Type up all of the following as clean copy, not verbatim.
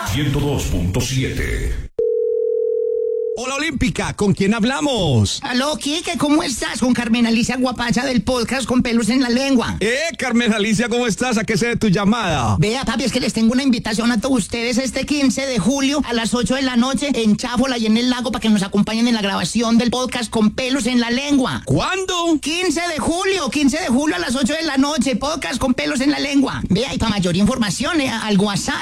102.7. Hola Olímpica, ¿con quién hablamos? Aló, Quique, ¿cómo estás? Con Carmen Alicia Guapacha del podcast Con Pelos en la Lengua. Carmen Alicia, ¿cómo estás? ¿A qué se debe tu llamada? Vea, papi, es que les tengo una invitación a todos ustedes este 15 de julio a las 8 de la noche en Cháfola y en el lago para que nos acompañen en la grabación del podcast Con Pelos en la Lengua. ¿Cuándo? 15 de julio a las 8 de la noche, podcast Con Pelos en la Lengua. Vea, y para mayor información, al WhatsApp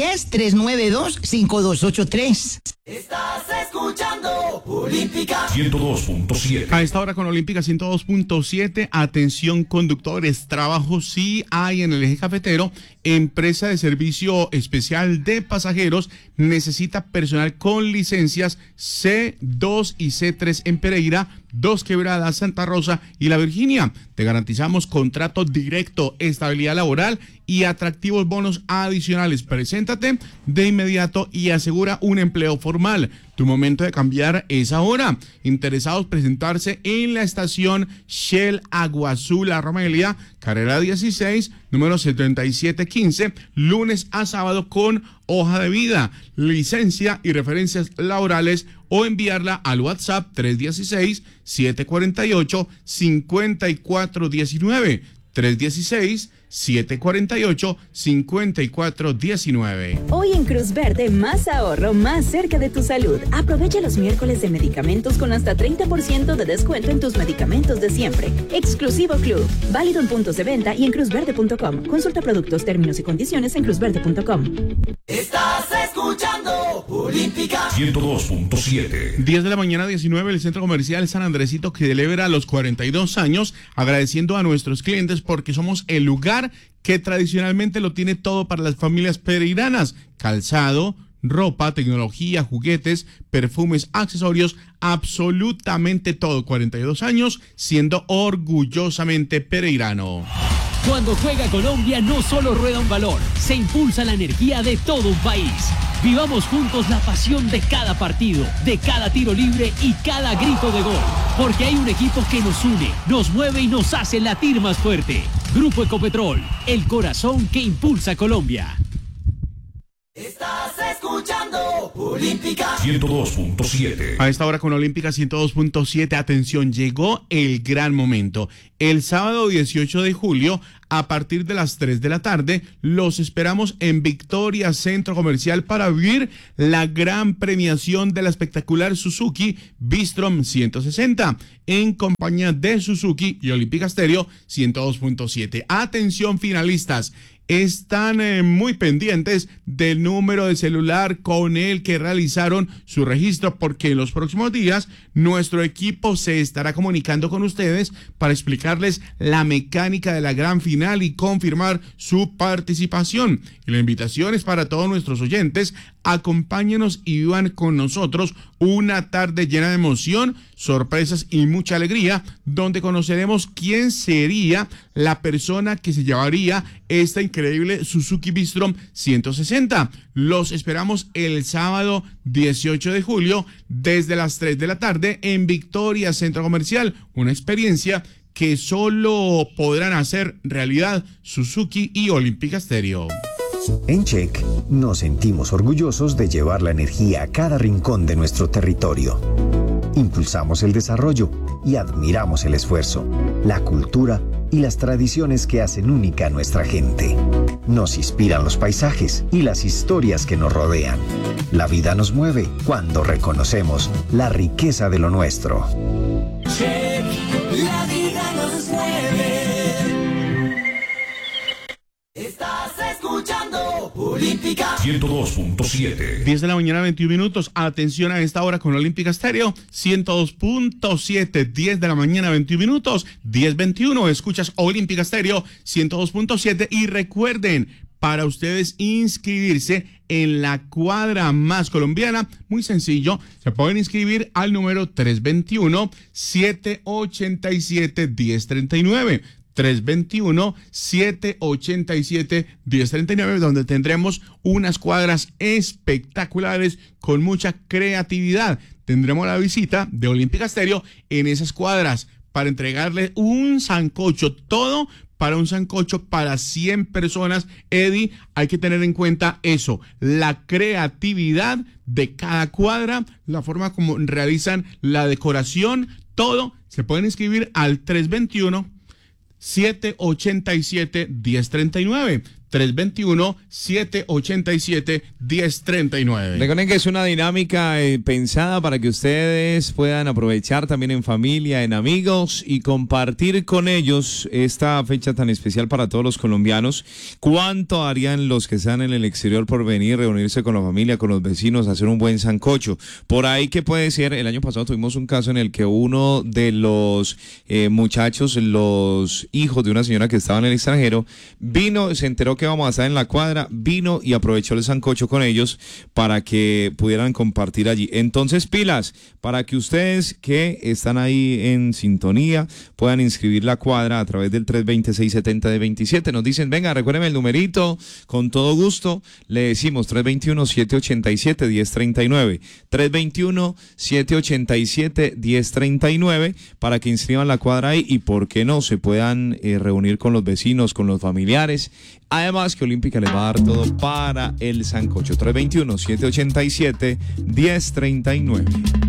310-392-5283. Estás escuchando Olímpica 102.7. A esta hora con Olímpica 102.7, atención conductores, trabajo sí hay en el eje cafetero. Empresa de servicio especial de pasajeros necesita personal con licencias C2 y C3 en Pereira, Dos Quebradas, Santa Rosa y La Virginia. Te garantizamos contrato directo, estabilidad laboral y atractivos bonos adicionales. Preséntate de inmediato y asegura un empleo formal. Tu momento de cambiar es ahora. Interesados presentarse en la estación Shell Agua Azul La Romelia, carrera 16, número 7715, lunes a sábado con hoja de vida, licencia y referencias laborales, o enviarla al WhatsApp 316-748-5419. 316-748-5419. Hoy en Cruz Verde, más ahorro, más cerca de tu salud. Aprovecha los miércoles de medicamentos con hasta 30% de descuento en tus medicamentos de siempre. Exclusivo Club. Válido en puntos de venta y en cruzverde.com. Consulta productos, términos y condiciones en cruzverde.com. Estás escuchando Olímpica 102.7. 10 de la mañana 19, el Centro Comercial San Andresito que celebra los 42 años, agradeciendo a nuestros clientes porque somos el lugar que tradicionalmente lo tiene todo para las familias pereiranas: calzado, ropa, tecnología, juguetes, perfumes, accesorios, absolutamente todo. 42 años siendo orgullosamente pereirano. Cuando juega Colombia no solo rueda un balón, se impulsa la energía de todo un país. Vivamos juntos la pasión de cada partido, de cada tiro libre y cada grito de gol. Porque hay un equipo que nos une, nos mueve y nos hace latir más fuerte. Grupo Ecopetrol, el corazón que impulsa Colombia. Estás escuchando Olímpica 102.7. A esta hora con Olímpica 102.7, atención, llegó el gran momento. El sábado 18 de julio, a partir de las 3 de la tarde, los esperamos en Victoria Centro Comercial para vivir la gran premiación de la espectacular Suzuki Bistrom 160, en compañía de Suzuki y Olímpica Stereo 102.7. Atención finalistas, están muy pendientes del número de celular con el que realizaron su registro, porque en los próximos días nuestro equipo se estará comunicando con ustedes para explicarles la mecánica de la gran final y confirmar su participación. Y la invitación es para todos nuestros oyentes: acompáñenos y vivan con nosotros una tarde llena de emoción, sorpresas y mucha alegría, donde conoceremos quién sería la persona que se llevaría esta increíble Suzuki Bistrom 160. Los esperamos el sábado 18 de julio desde las 3 de la tarde en Victoria Centro Comercial, una experiencia que solo podrán hacer realidad Suzuki y Olímpica Stereo. En Check nos sentimos orgullosos de llevar la energía a cada rincón de nuestro territorio. Impulsamos el desarrollo y admiramos el esfuerzo, la cultura y las tradiciones que hacen única a nuestra gente. Nos inspiran los paisajes y las historias que nos rodean. La vida nos mueve cuando reconocemos la riqueza de lo nuestro. Check, la vida nos mueve. Estás escuchando Olímpica 102.7. 10 de la mañana 21 minutos. Atención a esta hora con Olímpica Stereo 102.7. 10 de la mañana 21 minutos. 10:21. Escuchas Olímpica Stereo 102.7. Y recuerden, para ustedes inscribirse en la cuadra más colombiana, muy sencillo, se pueden inscribir al número 321-787-1039. 321-787-1039, donde tendremos unas cuadras espectaculares con mucha creatividad. Tendremos la visita de Olímpica Stereo en esas cuadras para entregarle un sancocho, todo para un sancocho para 100 personas. Eddie, hay que tener en cuenta eso, la creatividad de cada cuadra, la forma como realizan la decoración, todo. Se pueden inscribir al 321-787-1039. 321-787-1039. Recuerden que es una dinámica pensada para que ustedes puedan aprovechar también en familia, en amigos y compartir con ellos esta fecha tan especial para todos los colombianos. ¿Cuánto harían los que están en el exterior por venir, reunirse con la familia, con los vecinos, hacer un buen sancocho? Por ahí que puede ser, el año pasado tuvimos un caso en el que uno de los muchachos, los hijos de una señora que estaba en el extranjero, vino, se enteró que vamos a estar en la cuadra, vino y aprovechó el sancocho con ellos para que pudieran compartir allí. Entonces, pilas, para que ustedes que están ahí en sintonía puedan inscribir la cuadra a través del 320-670-27. Nos dicen, venga, recuérdenme el numerito, con todo gusto, le decimos 321-787-1039, 321-787-1039, para que inscriban la cuadra ahí y, por qué no, se puedan reunir con los vecinos, con los familiares. Además que Olímpica les va a dar todo para el sancocho. 321-787-1039.